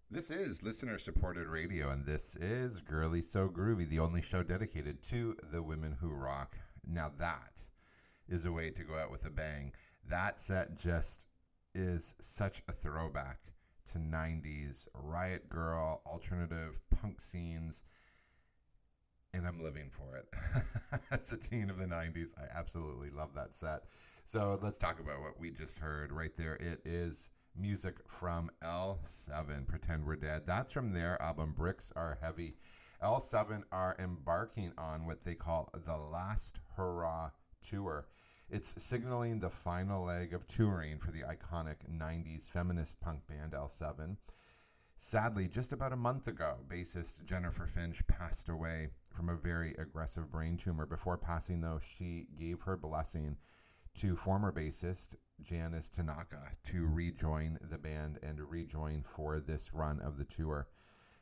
This is listener supported radio, and this is Girly So Groovy, the only show dedicated to the women who rock. Now, that is a way to go out with a bang. That set just is such a throwback to 90s riot girl, alternative punk scenes, and I'm living for it. As a teen of the 90s, I absolutely love that set. So let's talk about what we just heard right there. It is music from L7, Pretend We're Dead. That's from their album Bricks Are Heavy. L7 are embarking on what they call the Last Hurrah Tour. It's signaling the final leg of touring for the iconic 90s feminist punk band L7. Sadly, just about a month ago, bassist Jennifer Finch passed away from a very aggressive brain tumor. Before passing, though, she gave her blessing to former bassist Janice Tanaka to rejoin the band and rejoin for this run of the tour.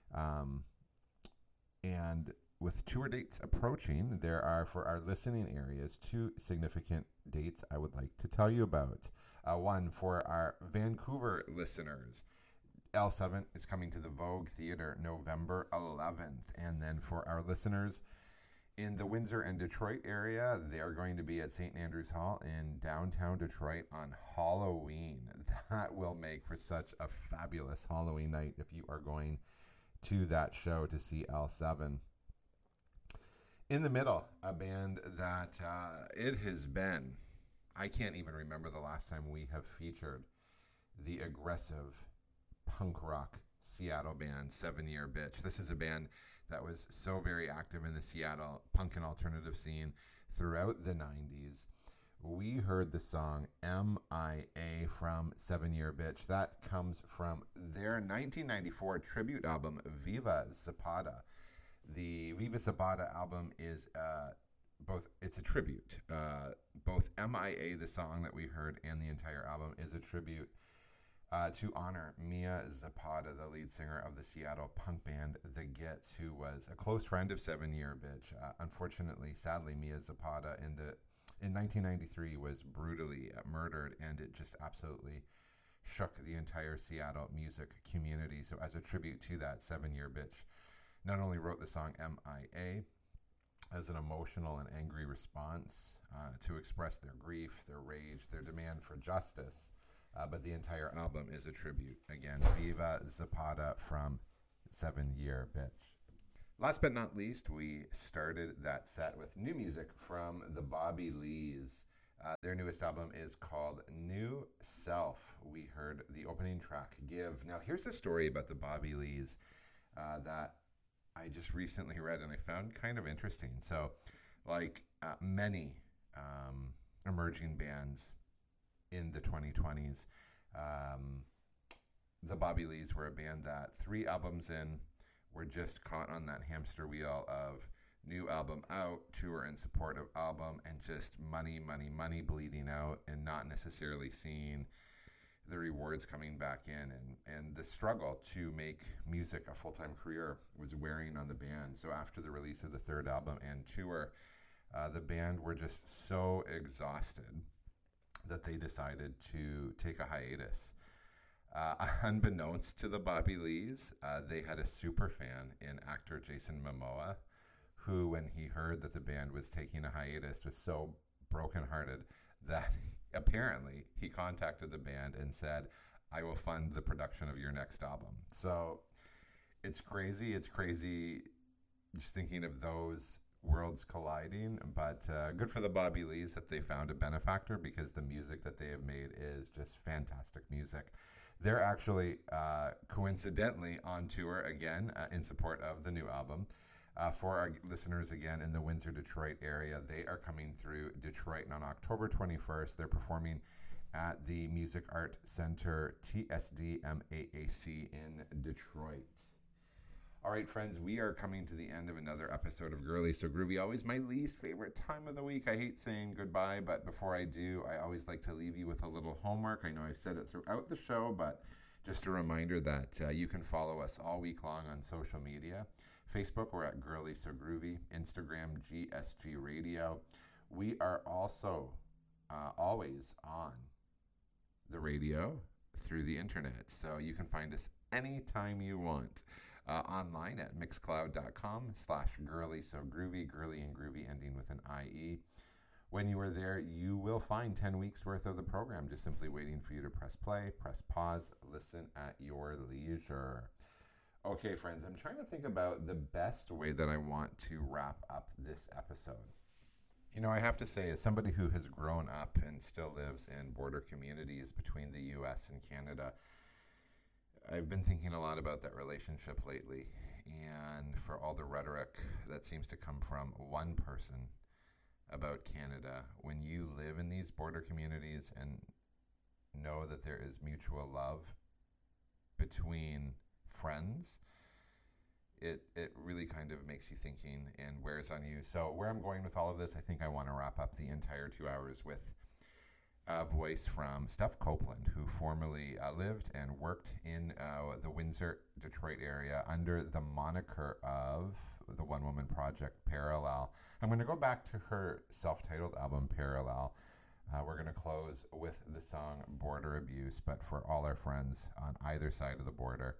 And with tour dates approaching, there are, for our listening areas, two significant dates I would like to tell you about. One, for our Vancouver listeners, L7 is coming to the Vogue Theatre November 11th. And then for our listeners in the Windsor and Detroit area, they're going to be at St. Andrews Hall in downtown Detroit on Halloween. That will make for such a fabulous Halloween night if you are going to that show to see L7. In the middle, a band that it has been, I can't even remember the last time we have featured the aggressive punk rock Seattle band 7 Year Bitch. This is a band that was so very active in the Seattle punk and alternative scene throughout the 90s. We heard the song MIA from 7 Year Bitch. That comes from their 1994 tribute album Viva Zapata. The Viva Zapata album is it's a tribute. Both MIA, the song that we heard, and the entire album is a tribute to honor Mia Zapata, the lead singer of the Seattle punk band The Gits, who was a close friend of 7 Year Bitch. Unfortunately, sadly, Mia Zapata in 1993 was brutally murdered, and it just absolutely shook the entire Seattle music community. So as a tribute to that, 7 Year Bitch not only wrote the song MIA as an emotional and angry response to express their grief, their rage, their demand for justice, but the entire album is a tribute. Again, Viva Zapata from 7 Year Bitch. Last but not least, we started that set with new music from the Bobby Lees. Their newest album is called New Self. We heard the opening track, Give. Now, here's the story about the Bobby Lees that I just recently read and I found kind of interesting. So, like many emerging bands in the 2020s, the Bobby Lees were a band that 3 albums in were just caught on that hamster wheel of new album out, tour in support of album, and just money bleeding out and not necessarily seeing the rewards coming back in. And the struggle to make music a full-time career was wearing on the band. So after the release of the 3rd album and tour, the band were just so exhausted that they decided to take a hiatus. Unbeknownst to the Bobby Lees, they had a super fan in actor Jason Momoa, who, when he heard that the band was taking a hiatus, was so brokenhearted that apparently he contacted the band and said, "I will fund the production of your next album." So it's crazy. It's crazy just thinking of those worlds colliding, but good for the Bobby Lees that they found a benefactor, because the music that they have made is just fantastic music. They're actually coincidentally on tour again in support of the new album. For our listeners again in the Windsor, Detroit area, they are coming through Detroit, and on October 21st, they're performing at the Music Art Center TSD MAAC in Detroit. All right, friends, we are coming to the end of another episode of Girly So Groovy. Always my least favorite time of the week. I hate saying goodbye, but before I do, I always like to leave you with a little homework. I know I've said it throughout the show, but just a reminder that you can follow us all week long on social media. Facebook, we're at Girly So Groovy. Instagram, GSG Radio. We are also always on the radio through the internet. So you can find us anytime you want. Online at mixcloud.com/girly, so groovy, girly and groovy ending with an IE. When you are there, you will find 10 weeks worth of the program, just simply waiting for you to press play, press pause, listen at your leisure. Okay, friends, I'm trying to think about the best way that I want to wrap up this episode. You know, I have to say, as somebody who has grown up and still lives in border communities between the U.S. and Canada, I've been thinking a lot about that relationship lately, and for all the rhetoric that seems to come from one person about Canada, when you live in these border communities and know that there is mutual love between friends, it really kind of makes you thinking and wears on you. So where I'm going with all of this, I think I want to wrap up the entire 2 hours with a voice from Steph Copeland, who formerly lived and worked in the Windsor, Detroit area under the moniker of the One Woman Project, Parallel. I'm going to go back to her self-titled album, Parallel. We're going to close with the song Border Abuse, but for all our friends on either side of the border,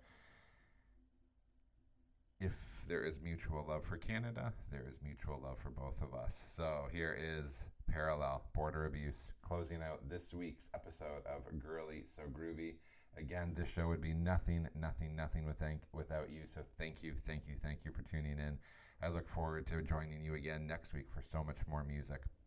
if there is mutual love for Canada, there is mutual love for both of us. So here is Parallel, Border Abuse, closing out this week's episode of Girly So Groovy. Again, this show would be nothing without you. So thank you for tuning in. I look forward to joining you again next week for so much more music.